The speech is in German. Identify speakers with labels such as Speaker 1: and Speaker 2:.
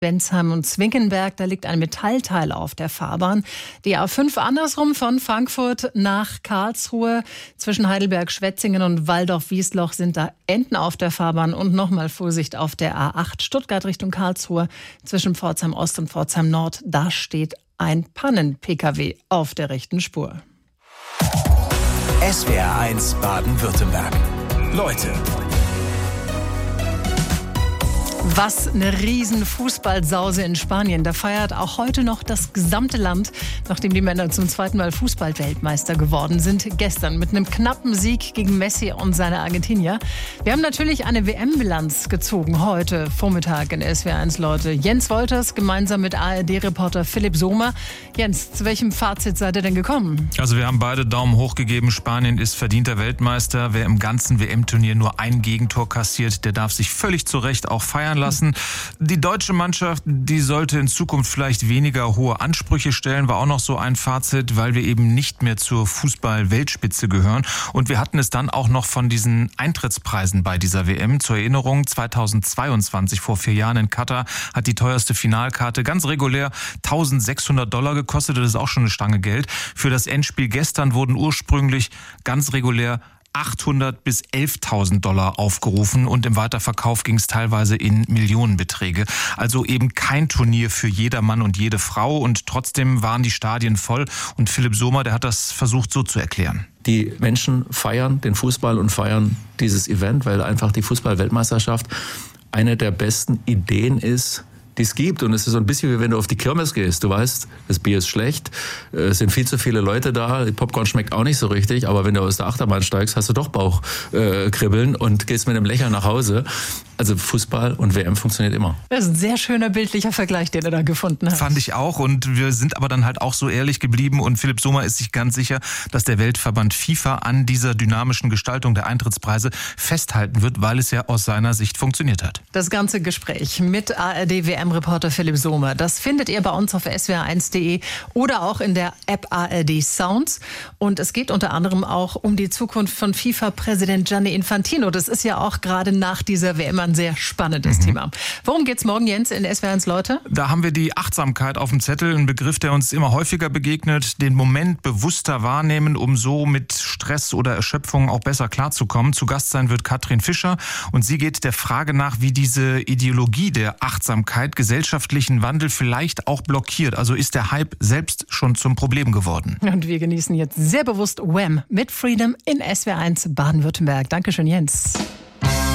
Speaker 1: Bensheim und Zwingenberg, da liegt ein Metallteil auf der Fahrbahn. Die A5 andersrum von Frankfurt nach Karlsruhe. Zwischen Heidelberg, Schwetzingen und Walldorf-Wiesloch sind da Enten auf der Fahrbahn. Und nochmal Vorsicht auf der A8 Stuttgart Richtung Karlsruhe. Zwischen Pforzheim Ost und Pforzheim Nord, da steht ein Pannen-Pkw auf der rechten Spur.
Speaker 2: SWR1 Baden-Württemberg. Leute.
Speaker 1: Was eine riesen Fußballsause in Spanien. Da feiert auch heute noch das gesamte Land, nachdem die Männer zum zweiten Mal Fußball-Weltmeister geworden sind. Gestern mit einem knappen Sieg gegen Messi und seine Argentinier. Wir haben natürlich eine WM-Bilanz gezogen heute Vormittag in SWR1 Leute. Jens Wolters gemeinsam mit ARD-Reporter Philipp Sohmer. Jens, zu welchem Fazit seid ihr denn gekommen?
Speaker 3: Also wir haben beide Daumen hoch gegeben. Spanien ist verdienter Weltmeister. Wer im ganzen WM-Turnier nur ein Gegentor kassiert, der darf sich völlig zu Recht auch feiern lassen. Die deutsche Mannschaft, die sollte in Zukunft vielleicht weniger hohe Ansprüche stellen, war auch noch so ein Fazit, weil wir eben nicht mehr zur Fußball-Weltspitze gehören. Und wir hatten es dann auch noch von diesen Eintrittspreisen bei dieser WM. Zur Erinnerung, 2022, vor 4 Jahren in Katar, hat die teuerste Finalkarte ganz regulär $1.600 gekostet. Das ist auch schon eine Stange Geld. Für das Endspiel gestern wurden ursprünglich ganz regulär $800 bis $11.000 aufgerufen und im Weiterverkauf ging es teilweise in Millionenbeträge. Also eben kein Turnier für jedermann und jede Frau und trotzdem waren die Stadien voll und Philipp Sohmer, der hat das versucht so zu erklären.
Speaker 4: Die Menschen feiern den Fußball und feiern dieses Event, weil einfach die Fußball-Weltmeisterschaft eine der besten Ideen ist, die es gibt. Und es ist so ein bisschen wie wenn du auf die Kirmes gehst. Du weißt, das Bier ist schlecht, es sind viel zu viele Leute da, die Popcorn schmeckt auch nicht so richtig, aber wenn du aus der Achterbahn steigst, hast du doch Bauchkribbeln und gehst mit einem Lächeln nach Hause. Also Fußball und WM funktioniert immer.
Speaker 1: Das ist ein sehr schöner bildlicher Vergleich, den er da gefunden hat.
Speaker 3: Fand ich auch und wir sind aber dann halt auch so ehrlich geblieben und Philipp Sohmer ist sich ganz sicher, dass der Weltverband FIFA an dieser dynamischen Gestaltung der Eintrittspreise festhalten wird, weil es ja aus seiner Sicht funktioniert hat.
Speaker 1: Das ganze Gespräch mit ARD-WM-Reporter Philipp Sohmer, das findet ihr bei uns auf swr1.de oder auch in der App ARD Sounds. Und es geht unter anderem auch um die Zukunft von FIFA-Präsident Gianni Infantino. Das ist ja auch gerade nach dieser WM ein sehr spannendes Thema. Worum geht's morgen, Jens, in SWR1 Leute?
Speaker 3: Da haben wir die Achtsamkeit auf dem Zettel, ein Begriff, der uns immer häufiger begegnet. Den Moment bewusster wahrnehmen, um so mit Stress oder Erschöpfung auch besser klarzukommen. Zu Gast sein wird Katrin Fischer und sie geht der Frage nach, wie diese Ideologie der Achtsamkeit gesellschaftlichen Wandel vielleicht auch blockiert. Also ist der Hype selbst schon zum Problem geworden.
Speaker 1: Und wir genießen jetzt sehr bewusst Wham! Mit Freedom in SWR1 Baden-Württemberg. Dankeschön, Jens.